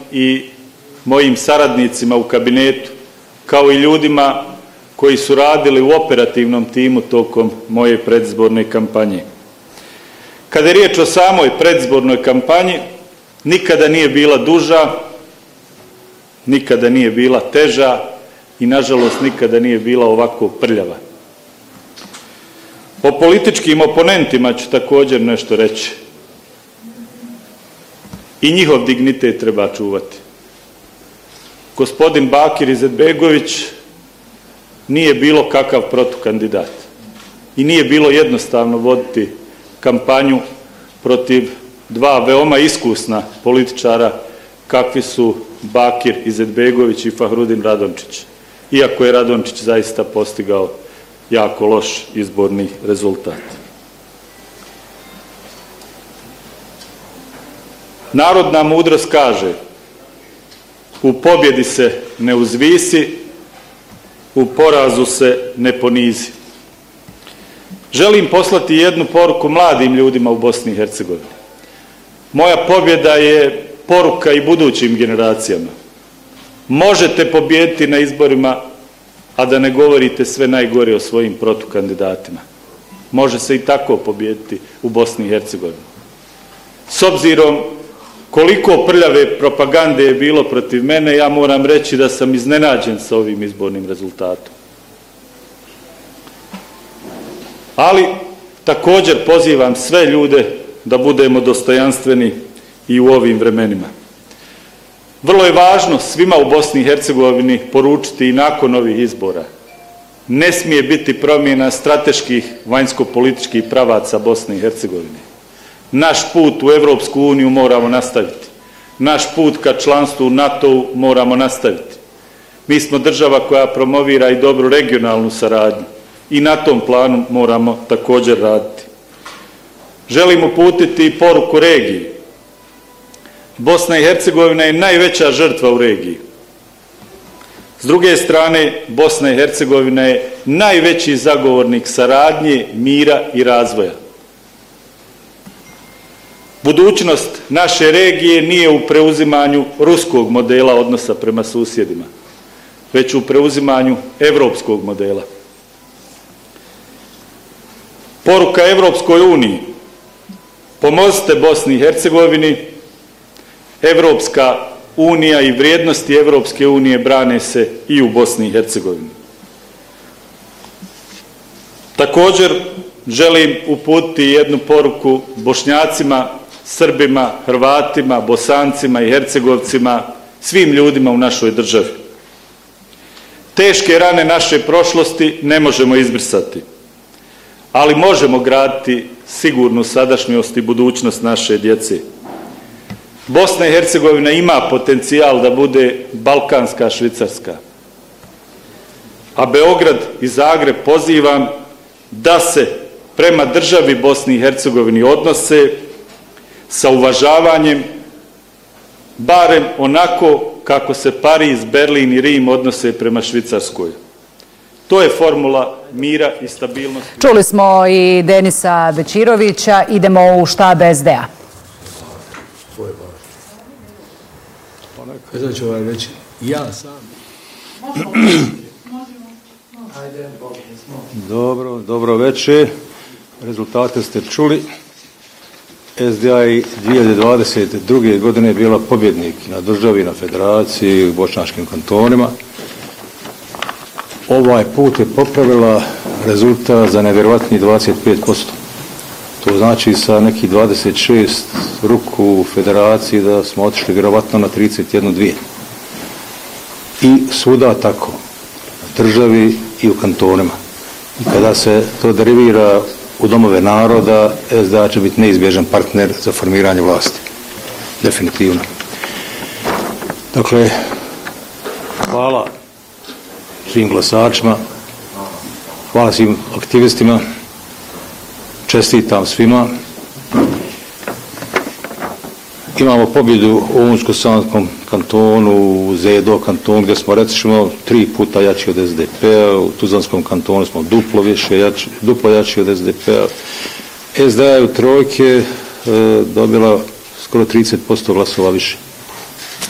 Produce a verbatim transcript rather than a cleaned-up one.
i mojim saradnicima u kabinetu, kao i ljudima koji su radili u operativnom timu tokom moje predizborne kampanje. Kada je riječ o samoj predizbornoj kampanji, nikada nije bila duža, nikada nije bila teža i, nažalost, nikada nije bila ovako prljava. O političkim oponentima ću također nešto reći. I njihov dignitet treba čuvati. Gospodin Bakir Izetbegović nije bilo kakav protukandidat i nije bilo jednostavno voditi kampanju protiv dva veoma iskusna političara kakvi su Bakir Izetbegović i Fahrudin Radončić, iako je Radončić zaista postigao jako loš izborni rezultat. Narodna mudrost kaže: u pobjedi se ne uzvisi, u porazu se ne ponizi. Želim poslati jednu poruku mladim ljudima u Bosni i Hercegovini. Moja pobjeda je poruka i budućim generacijama. Možete pobijediti na izborima, a da ne govorite sve najgore o svojim protukandidatima. Može se i tako pobijediti u Bosni i Hercegovini. S obzirom koliko prljave propagande je bilo protiv mene, ja moram reći da sam iznenađen sa ovim izbornim rezultatom. Ali također pozivam sve ljude da budemo dostojanstveni i u ovim vremenima. Vrlo je važno svima u Bosni i Hercegovini poručiti i nakon ovih izbora: ne smije biti promjena strateških vanjsko-političkih pravaca Bosne i Hercegovine. Naš put u Evropsku uniju moramo nastaviti. Naš put ka članstvu u NATO-u moramo nastaviti. Mi smo država koja promovira i dobru regionalnu saradnju i na tom planu moramo također raditi. Želim uputiti i poruku regiji. Bosna i Hercegovina je najveća žrtva u regiji. S druge strane, Bosna i Hercegovina je najveći zagovornik saradnje, mira i razvoja. Budućnost naše regije nije u preuzimanju ruskog modela odnosa prema susjedima, već u preuzimanju evropskog modela. Poruka Evropskoj uniji: pomozite Bosni i Hercegovini. Evropska unija i vrijednosti Evropske unije brane se i u Bosni i Hercegovini. Također želim uputiti jednu poruku Bošnjacima, Srbima, Hrvatima, Bosancima i Hercegovcima, svim ljudima u našoj državi. Teške rane naše prošlosti ne možemo izbrisati, ali možemo graditi sigurnu sadašnjost i budućnost naše djece. Bosna i Hercegovina ima potencijal da bude balkanska Švicarska, a Beograd i Zagreb pozivam da se prema državi Bosni i Hercegovini odnose sa uvažavanjem, barem onako kako se Pariz, Berlin i Rim odnose prema Švicarskoj. To je formula mira i stabilnosti. Čuli smo i Denisa Bečirovića. Idemo u štab es de a. Kada ću ovaj reći, ja sam... Dobro, dobro večer. Rezultate ste čuli. es de a i dvije hiljade dvadeset druge. godine je bila pobjednik na državi, na federaciji, u bošnjačkim kantonima. Ovaj put je popravila rezultat za nevjerovatni dvadeset pet posto. To znači sa nekih dvadeset šest ruku u federaciji da smo otišli vjerovatno na trideset jednu dvije. I svuda tako, u državi i u kantonima. I kada se to derivira u domove naroda, es de a će biti neizbježan partner za formiranje vlasti. Definitivno. Dakle, hvala svim glasačima, hvala svim aktivistima, čestitam svima. Imamo pobjedu u Unsko-Sanskom kantonu, u Zedo kantonu, gdje smo recimo tri puta jači od es de pe-a, u Tuzlanskom kantonu smo duplo više jači, duplo jači od es de pe-a. es de a je u trojke e, dobila skoro trideset posto glasova više.